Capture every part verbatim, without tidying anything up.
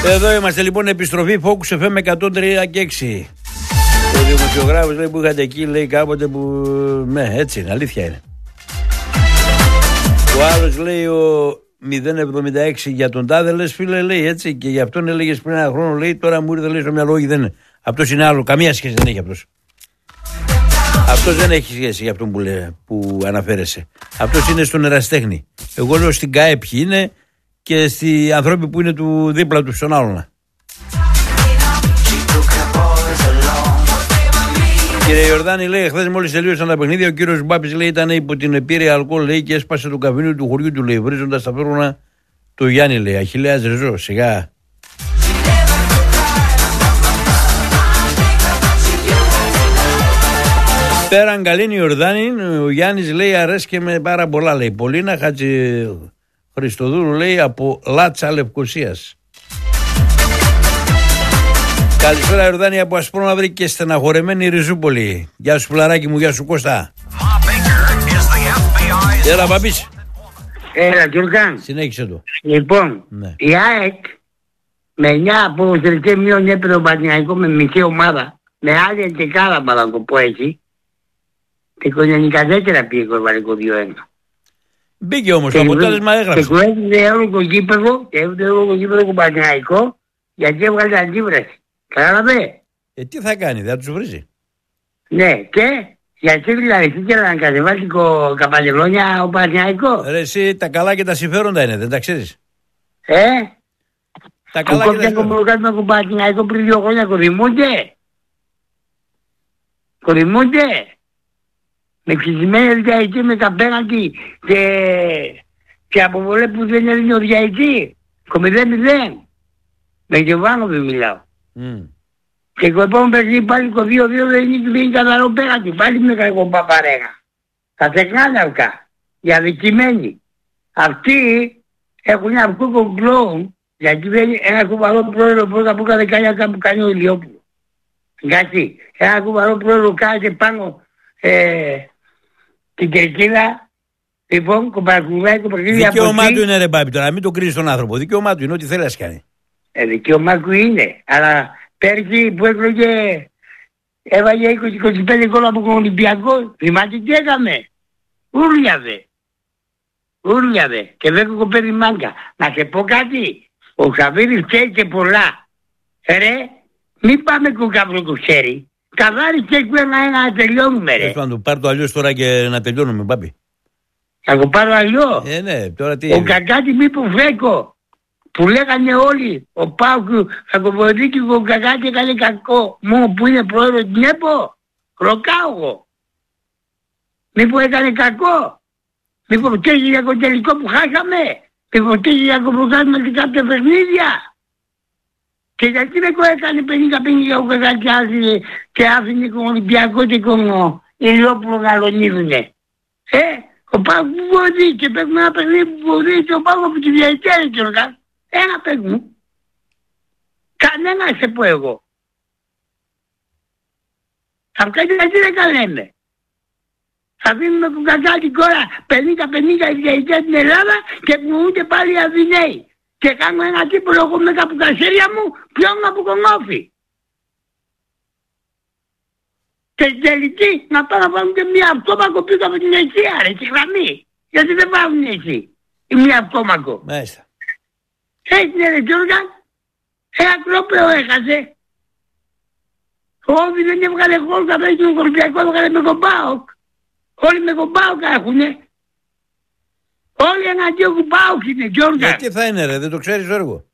Εδώ είμαστε λοιπόν, επιστροφή Focus εφ εμ εκατόν τρία και έξι. Ο δημοσιογράφος λέει που είχατε εκεί, λέει κάποτε που... Ναι, έτσι είναι, αλήθεια είναι. Ο άλλος λέει ο μηδέν εβδομήντα έξι για τον τάδε, λες φίλε, λέει έτσι, και για αυτόν έλεγες πριν ένα χρόνο, λέει, τώρα μου ήρθε, λέει, στο μυαλό, όχι δεν είναι. Αυτός είναι άλλο, καμία σχέση δεν έχει αυτός. Αυτός δεν έχει σχέση για αυτόν που, λέει, που αναφέρεσαι. Αυτός είναι στον ερασιτέχνη. Εγώ λέω στην ΚΑΕ ποιοι είναι και στη ανθρώποι που είναι του δίπλα του στον άλλον. Κύριε Ιορδάνη, λέει, χθες μόλις τελείωσαν τα παιχνίδια, ο κύριος Μπάπης, λέει, ήταν υπό την επίρρεια αλκοόλ, λέει, και έσπασε το καβίνι του χωριού του, λέει, βρίζοντας τα φέρουνα του Γιάννη, λέει. Αχιλλέας Ρεζό, σιγά. Πέραν καλήν Ιορδάνη, ο Γιάννης, λέει, αρέσκε με πάρα πολλά, λέει. Πολίνα Χατζη Χριστοδούλου, λέει, από Λάτσα Λευκωσίας. Καλησπέρα Ιορδάνη από Ασπρόμαυρη και στεναχωρεμένη Ριζούπολη. Γεια σου πουλαράκι μου, γεια σου Κώστα. Έλα Μπαμπής. Έλα Γιώργαν. Συνέχισε το. Λοιπόν, ναι. Η ΑΕΚ με εννιά από τελική μείον έπαιρνε ο Παναθηναϊκός με μισή ομάδα. Με άλλη εντεκάδα παρακοπώ έτσι. Και εικοσιενικά τέσσερα πήγε το βαρικό δύο ένα. Μπήκε όμως το αποτέλεσμα, έγραψε. Και κουέζησε όλο το γήπεδο και έβγαλε όλο το γήπεδο του Παναθηναϊκού γιατί έβγαλε αντίβραση. Κατάλαβε. Ε, τι θα κάνει, δεν θα τους βρίζει. Ναι, και γιατί δηλαδή ήθελε να κατεβάσει το καπαλαιόνια ο Παναθηναϊκός. Ρε εσύ, τα καλά και τα συμφέροντα είναι, δεν τα ξέρεις. Ε, τα καλά και τα συμφέροντα. Με τον Παναθηναϊκό πριν δύο χρόνια κορυμούνται. Κορυμούνται. Με ξυσμένη διαητή με τα πέναντι και, και αποβολές που δεν έδινε ο διαητή. Κομιδέ μηδέν. Με Γιωβάνοβι μιλάω. Mm. Και το επόμενο παιχνίδι πάλι το δύο δύο δεν είναι καθαρό πέναντι. Πάλι με κακό παπαρέγα. Θα τεκνάνε αυτά. Οι αδικημένοι. Αυτοί έχουν ένα κούκο κλόουν. Γιατί δεν ένα κουβαρό πρόεδρο πρώτα που έκανε κανένα που κάνει ο Ηλιόπουλο. Γιατί ένα κουβαρό πρόεδρο κάθεται πάνω ε, την κερκίδα. Λοιπόν, κομπαρκουδάει το παιχνίδι. Δικαίωμά του είναι ρε Μπάμπη τώρα, μην το κρίνεις τον άνθρωπο. Δικαίωμά του είναι ό,τι θέλει να κάνει. Ε, δικαίωμά του είναι. Αλλά πέρσι που έκλογε έβαγε είκοσι είκοσι πέντε γκολ από τον Ολυμπιακό. Θυμάται τι έκαμε. Ούρλιαβε. Ούρλιαβε. Και δεν κοπέρει μάγκα. Να σε πω κάτι. Ο Χαβίρης ξέρει και πολλά. Ρε, μην πάμε κουκαύρο το ξέρει. Καβάρι και ένα ένα να τελειώνουμε ρε. Θέλω να το πάρω το αλλιώς τώρα και να τελειώνουμε Μπάμπη. Θα το πάρω αλλιώς. Ε, ναι, τώρα τι. Ο Κακάτη μήπως φέκο. Που λέγανε όλοι, ο Πάουκ θα το βοηθήσει και ο Κακάτη έκανε κακό. Μόνο που είναι πρόεδρος την ΕΠΟ. Ροκάω εγώ. Μήπως έκανε κακό. Μήπως τέχει για το τελικό που χάσαμε. Μήπως τέχει για το που χάσαμε και κάποια παιχνίδια. Και γιατί δεν το έκανε πενήντα πενήντα ο Κακάτη και άφηνε τον Ολυμπιακό και τον Ηλιόπουλο να λονίδουνε. Ε, ο Πάουκ που βοηθήσει και παίρνει ένα παιχνίδι που βοηθήσει ο Πάουκ από τη διαιτησία και οργάνωση. Ένα παιδί μου. Κανένα σε πω εγώ. Αυτά γιατί δεν τα λέμε. Θα δίνουμε που κακάτι τώρα πενήντα πενήντα διαιτησία στην Ελλάδα και πνιούνται πάλι οι Αθηναίοι. Και κάνω ένα τύπο εγώ με τα πουκασέρια μου πιώνω από κομμόφι. Και στην τελική να πάω να βάλουν και μία αυτόμακο πίσω από την αιστεία ρε, τη γραμμή. Γιατί δεν βάλουν εσύ η μία αυτόμακο. Μάλιστα. Έτσι είναι ρε Γιώργα. Ένα τρόπαιο έχασε. Όβι δεν έβγαλε γόλ θα βρει τον Ολυμπιακό, έβγαλε με τον ΠΑΟΚ. Όλοι με τον ΠΑΟΚ έχουνε. Όλοι εναντίον του ΠΑΟΚ είναι Γιώργα. Γιατί θα είναι ρε, δεν το ξέρεις έργο.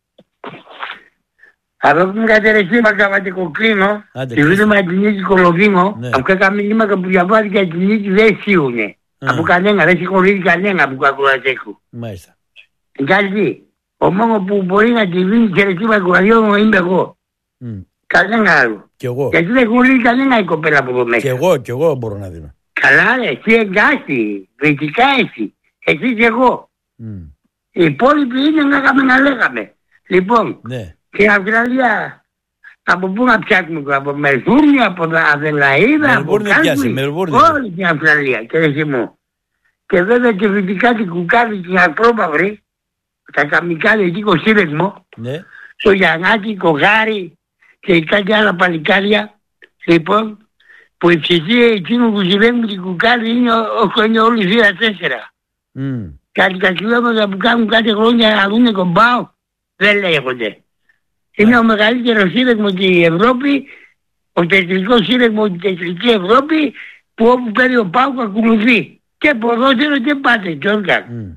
Αυτό που μου κατερεχθεί μακαβατικοκλίνο, τη βίντεμα την νίκη Κολοδίνο, από κάποια μηνύματα που διαβάζει για την νίκη δεν σίγουνε. Από κανένα, δεν συγχωρεί κανένα που κακουρασέχου. Μάλιστα. Γιατί, ο μόνο που μπορεί να τη δίνει και ρεκή μακουραδιό είμαι εγώ. Mm. Κανένα άλλο. Κι εγώ. Γιατί δεν χωρίζει κανένα η κοπέλα από εδώ μέσα. Κι εγώ, κι εγώ μπορώ να δίνω. Καλά ρε, εσύ εγκάστη, δυτικά εσύ, εσύ και εγώ. Mm. Οι υπόλοιποι είναι να είχαμε να λέγαμε. Λοιπόν, ναι. Και η Αυστραλία, από πού να πιάσουμε, από Μελβούρνη, από Αδελαΐδα, από Κάλπη, όλη την Αυστραλία και εσύ μου. Και βέβαια και δυτικά την Κουκάδη, την Ακρόπαυρη, τα καμικάδια εκεί κοσύρεσμο, ναι. στο Γιαννάκη, Κογάρη και κάτι άλλα παλικάρια. Λοιπόν, που η ψυχή εκείνου που ζηλεύουν την κουκάρη είναι, είναι όλοι δύο τέσσερα. Mm. Κάτι τα χιλιόμετρα που κάνουν κάτι χρόνια να δούνε κομπάω δεν λέγονται. Είναι yeah. ο μεγαλύτερος σύρεγμος στην Ευρώπη, ο τεχνικός σύρεγμος στην τεχνική Ευρώπη, που όπου παίρνει ο Πάουκ ακολουθεί. Και ποδόσφαιρο και πάτε, Τζόρκα. Mm.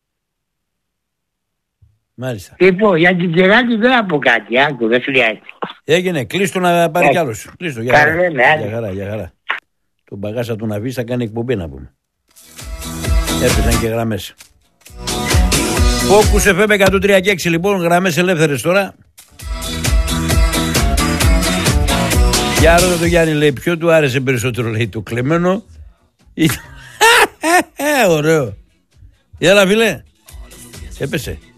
Μάλιστα. Λοιπόν, για την Κεράτη δεν θα πω κάτι, άκου, δεν χρειάζεται. Έγινε, κλείστο να πάρει κι άλλος. Κλείστο, για χαρά. Καλέ, ναι, για χαρά, για χαρά. Τον μπαγάσα του να βγει θα κάνει εκπομπή να πούμε. Έπεσαν και γραμμές. Focus εφ εμ εκατόν τρία και έξι λοιπόν, γραμμές ελεύθερες τώρα. Για ρώτα το Γιάννη, λέει, ποιο του άρεσε περισσότερο, λέει, το κλεμμένο ή το... Ωραίο. Έλα φίλε. Έπεσε.